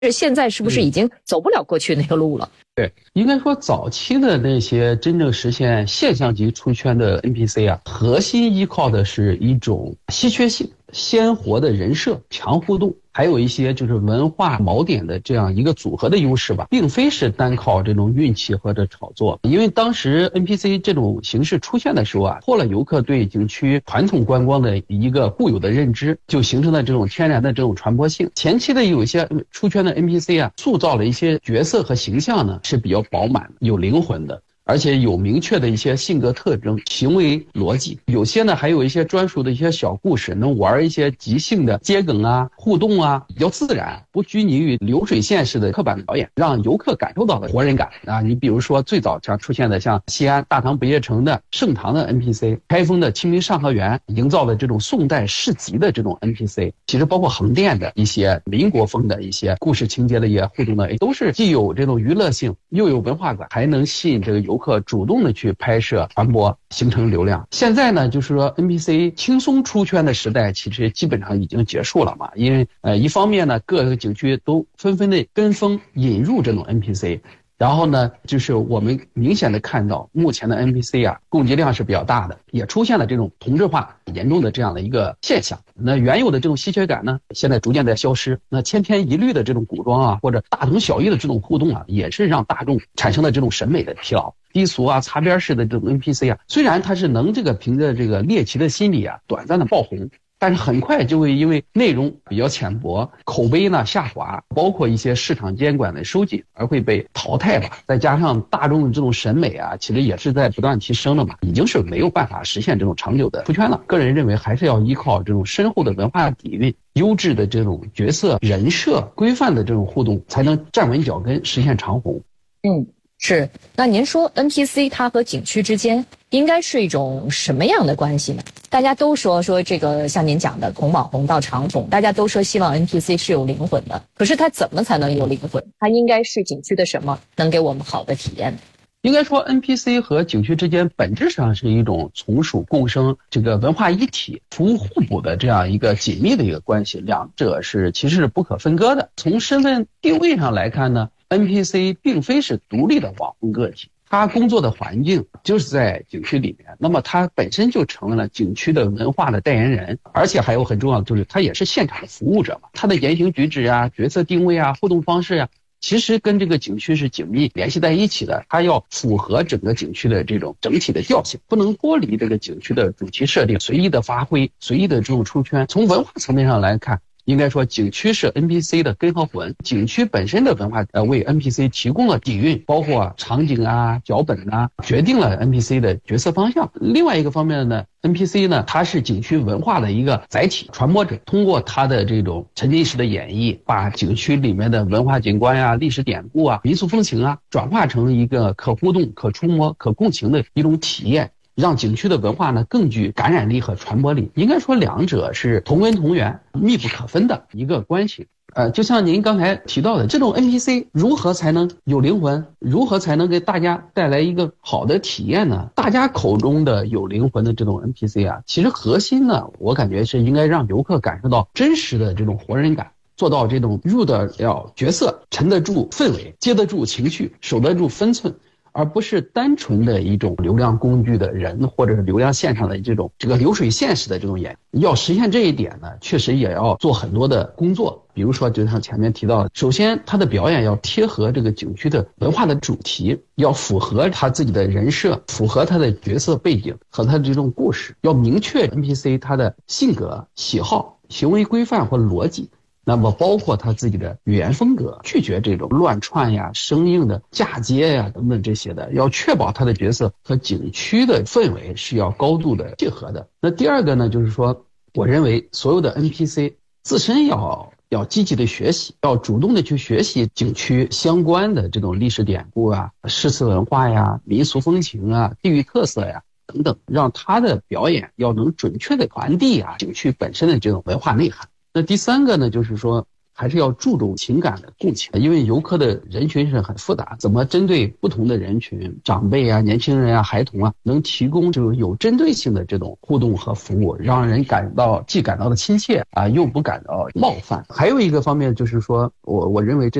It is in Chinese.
现在是不是已经走不了过去那个路了？ 对，应该说早期的那些真正实现现象级出圈的 NPC 啊，核心依靠的是一种稀缺性、鲜活的人设、强互动，还有一些就是文化锚点的这样一个组合的优势吧，并非是单靠这种运气或者炒作。因为当时 NPC 这种形式出现的时候啊，破了游客对景区传统观光的一个固有的认知，就形成了这种天然的这种传播性。前期的有一些出圈的 NPC 啊，塑造了一些角色和形象呢是比较饱满、有灵魂的。而且有明确的一些性格特征、行为逻辑，有些呢还有一些专属的一些小故事，能玩一些即兴的接梗啊、互动啊，比较自然，不拘泥于流水线式的刻板表演，让游客感受到了活人感啊。你比如说最早常出现的像西安大唐不夜城的盛唐的 NPC， 开封的清明上河园营造的这种宋代市集的这种 NPC， 其实包括横店的一些民国风的一些故事情节的一些互动的，都是既有这种娱乐性，又有文化感，还能吸引这个游客主动的去拍摄传播，形成流量。现在呢，就是说 NPC 轻松出圈的时代其实基本上已经结束了嘛。因为一方面呢，各个景区都纷纷的跟风引入这种 NPC， 然后呢，就是我们明显的看到目前的 NPC 啊，供给量是比较大的，也出现了这种同质化严重的这样的一个现象。那原有的这种稀缺感呢，现在逐渐在消失。那千篇一律的这种古装啊，或者大同小异的这种互动啊，也是让大众产生了这种审美的疲劳。低俗啊、擦边式的这种 NPC 啊，虽然它是能这个凭着这个猎奇的心理啊，短暂的爆红，但是很快就会因为内容比较浅薄、口碑呢下滑，包括一些市场监管的收紧，而会被淘汰吧。再加上大众的这种审美啊，其实也是在不断提升的嘛，已经是没有办法实现这种长久的出圈了。个人认为还是要依靠这种深厚的文化底蕴、优质的这种角色人设、规范的这种互动，才能站稳脚跟，实现长红。 是。那您说 NPC 它和景区之间应该是一种什么样的关系呢？大家都说这个像您讲的从网红到长红，大家都说希望 NPC 是有灵魂的，可是它怎么才能有灵魂？它应该是景区的什么能给我们好的体验呢？ 应该说 NPC 和景区之间本质上是一种从属共生、这个文化一体、服务互补的这样一个紧密的一个关系，两者其实是不可分割的。从身份定位上来看呢， NPC 并非是独立的网红个体，他工作的环境就是在景区里面，那么他本身就成为了景区的文化的代言人，而且还有很重要的就是他也是现场的服务者嘛，他的言行举止啊、角色定位啊、互动方式啊，其实跟这个景区是紧密联系在一起的，它要符合整个景区的这种整体的调性，不能脱离这个景区的主题设定，随意的发挥，随意的这种出圈。从文化层面上来看，应该说景区是 NPC 的根和魂，景区本身的文化为 NPC 提供了底蕴，包括场景啊、脚本啊，决定了 NPC 的角色方向。另外一个方面呢， NPC 呢，它是景区文化的一个载体、传播者，通过它的这种沉浸式的演绎，把景区里面的文化景观呀、历史典故啊、民俗风情啊，转化成一个可互动、可触摸、可共情的一种体验，让景区的文化呢更具感染力和传播力。应该说两者是同根同源、密不可分的一个关系。就像您刚才提到的，这种 NPC 如何才能有灵魂，如何才能给大家带来一个好的体验呢？大家口中的有灵魂的这种 NPC 啊，其实核心呢，我感觉是应该让游客感受到真实的这种活人感，做到这种入得了角色、沉得住氛围、接得住情绪、守得住分寸，而不是单纯的一种流量工具的人，或者是流量线上的这个流水线式的这种演。要实现这一点呢，确实也要做很多的工作。比如说就像前面提到的，首先他的表演要贴合这个景区的文化的主题，要符合他自己的人设，符合他的角色背景和他的这种故事，要明确 NPC 他的性格、喜好、行为规范或逻辑，那么包括他自己的语言风格，拒绝这种乱串呀、生硬的嫁接呀等等这些的，要确保他的角色和景区的氛围是要高度的契合的。那第二个呢，就是说我认为所有的 NPC 自身要积极的学习，要主动的去学习景区相关的这种历史典故啊、诗词文化呀、民俗风情啊、地域特色呀等等，让他的表演要能准确的传递啊景区本身的这种文化内涵。那第三个呢，就是说还是要注重情感的共情，因为游客的人群是很复杂，怎么针对不同的人群，长辈啊、年轻人啊、孩童啊，能提供就是有针对性的这种互动和服务，让人既感到的亲切啊，又不感到冒犯。还有一个方面就是说，我认为这